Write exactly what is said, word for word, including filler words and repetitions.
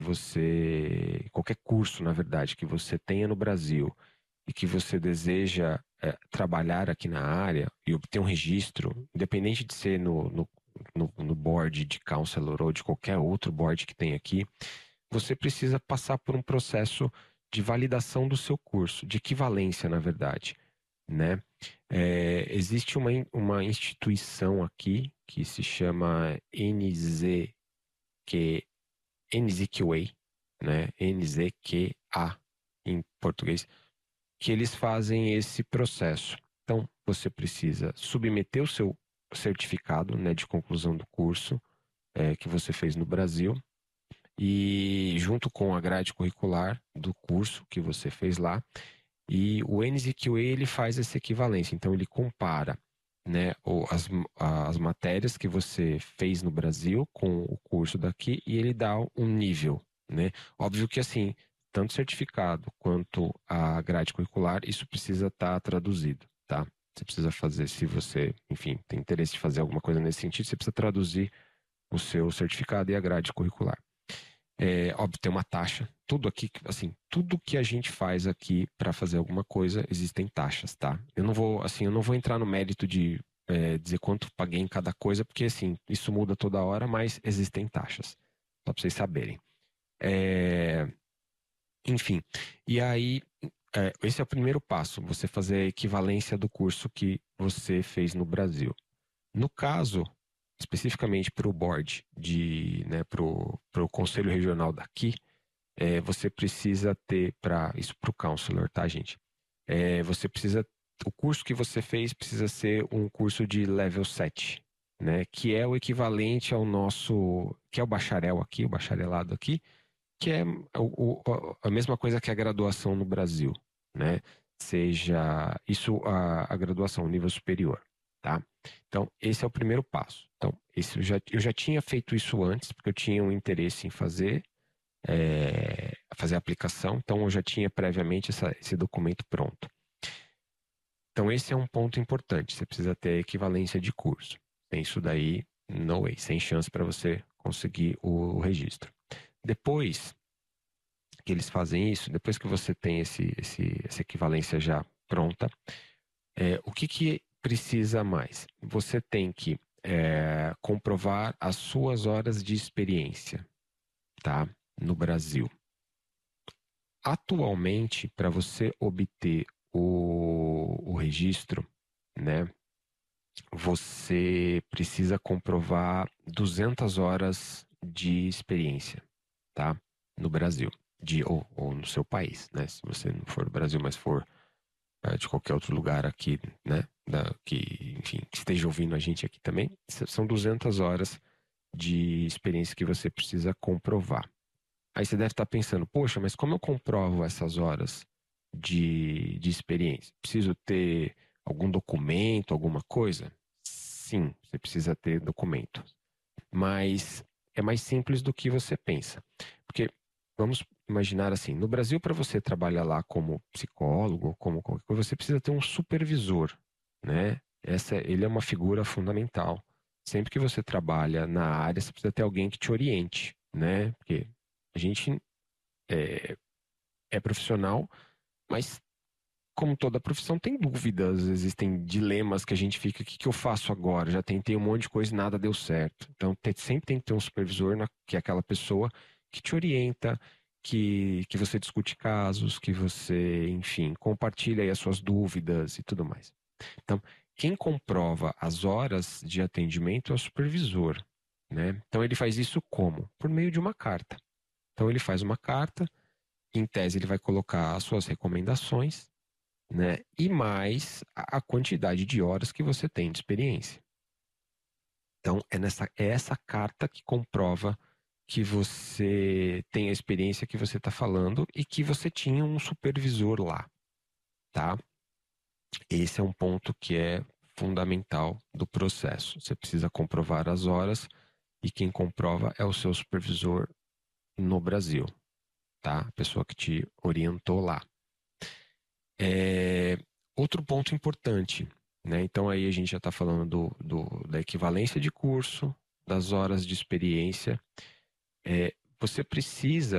você, qualquer curso, na verdade, que você tenha no Brasil e que você deseja é, trabalhar aqui na área e obter um registro, independente de ser no, no, no, no board de counselor ou de qualquer outro board que tem aqui, você precisa passar por um processo de validação do seu curso, de equivalência, na verdade, né? É, existe uma, uma instituição aqui que se chama N Z Q, N Z Q A, né? N Z Q A em português, que eles fazem esse processo. Então, você precisa submeter o seu certificado, né, de conclusão do curso é, que você fez no Brasil e junto com a grade curricular do curso que você fez lá. E o N Z Q A ele faz essa equivalência, então ele compara, né, as, as matérias que você fez no Brasil com o curso daqui e ele dá um nível, né? Óbvio que assim, tanto certificado quanto a grade curricular, isso precisa estar traduzido, tá? Você precisa fazer, se você, enfim, tem interesse de fazer alguma coisa nesse sentido, você precisa traduzir o seu certificado e a grade curricular. É, óbvio, tem uma taxa. Tudo aqui, assim, tudo que a gente faz aqui para fazer alguma coisa, existem taxas, tá? Eu não vou, assim, eu não vou entrar no mérito de é, dizer quanto paguei em cada coisa, porque, assim, isso muda toda hora, mas existem taxas. Só para vocês saberem. É, enfim, e aí, é, esse é o primeiro passo, você fazer a equivalência do curso que você fez no Brasil. No caso, especificamente para o board, de, né, para o conselho regional daqui, é, você precisa ter para isso para o counselor, tá, gente? É, você precisa, o curso que você fez precisa ser um curso de level sete, né? Que é o equivalente ao nosso, que é o bacharel aqui, o bacharelado aqui, que é o, o, a mesma coisa que a graduação no Brasil, né? Seja isso a, a graduação, o nível superior, tá? Então, esse é o primeiro passo. Então, esse eu já, eu já tinha feito isso antes, porque eu tinha um interesse em fazer, é, fazer a aplicação, então eu já tinha previamente essa, esse documento pronto. Então, esse é um ponto importante. Você precisa ter equivalência de curso. Sem isso daí, no way, sem chance para você conseguir o, o registro. Depois que eles fazem isso, depois que você tem esse, esse, essa equivalência já pronta, é, o que, que precisa mais? Você tem que é, comprovar as suas horas de experiência, tá? No Brasil. Atualmente, para você obter o, o registro, né? Você precisa comprovar duzentas horas de experiência, tá? No Brasil, de, ou, ou no seu país, né? Se você não for do Brasil, mas for é, de qualquer outro lugar aqui, né? Da, que, enfim, que esteja ouvindo a gente aqui também, são duzentas horas de experiência que você precisa comprovar. Aí você deve estar pensando, poxa, mas como eu comprovo essas horas de, de experiência? Preciso ter algum documento, alguma coisa? Sim, você precisa ter documento. Mas é mais simples do que você pensa. Porque vamos imaginar assim, no Brasil, para você trabalhar lá como psicólogo, como qualquer coisa, você precisa ter um supervisor, né? Essa, ele é uma figura fundamental. Sempre que você trabalha na área, você precisa ter alguém que te oriente, né? Porque a gente é, é profissional, mas como toda profissão tem dúvidas, existem dilemas que a gente fica, o que, que eu faço agora? Já tentei um monte de coisa e nada deu certo. Então tem, sempre tem que ter um supervisor, na, que é aquela pessoa que te orienta, que, que você discute casos, que você, enfim, compartilha aí as suas dúvidas e tudo mais. Então, quem comprova as horas de atendimento é o supervisor, né? Então ele faz isso como? Por meio de uma carta. Então ele faz uma carta, em tese ele vai colocar as suas recomendações, né? E mais a a quantidade de horas que você tem de experiência. Então é nessa é essa carta que comprova que você tem a experiência que você está falando e que você tinha um supervisor lá, tá? Esse é um ponto que é fundamental do processo. Você precisa comprovar as horas e quem comprova é o seu supervisor no Brasil, tá? A pessoa que te orientou lá. É, outro ponto importante, né? Então aí a gente já está falando do, do- da equivalência de curso, das horas de experiência. É, você precisa